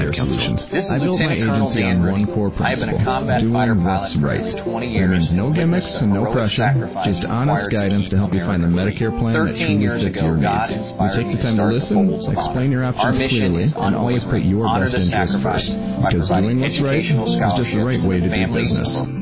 healthcare solutions. This I is built my Lieutenant Colonel agency Dan on Rudy. one core I have been principle, a combat fighter doing pilot what's for right. nearly 20 That years. means no gimmicks and no pressure, just honest guidance to help you find the Medicare plan that 13 truly years fits ago, your God needs. We inspired take me the to time to start the listen, Folds of explain Honor. your Our options mission clearly, is and always put unwavering. your Honor best the interests sacrifice first. by Because providing doing what's right is educational just the right scholarships way to to do families business. of